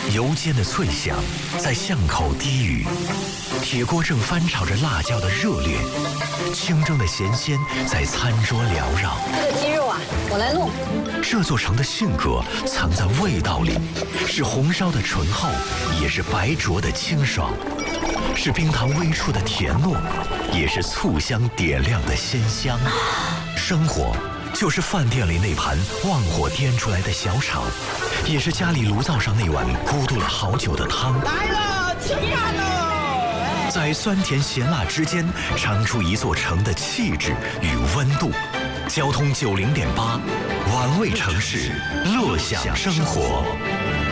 油煎的脆响在巷口低语，铁锅正翻炒着辣椒的热烈，清蒸的咸鲜在餐桌缭绕。 这个鸡肉啊，我来弄。 这座城的性格藏在味道里，是红烧的醇厚，也是白灼的清爽，是冰糖微出的甜糯，也是醋香点亮的鲜香。生活就是饭店里那盘旺火颠出来的小炒，也是家里炉灶上那碗咕嘟了好久的汤。 来了，吃饭喽！ 在酸甜咸辣之间，尝出一座城的气质与温度。交通90.8，玩味城市，乐享生活。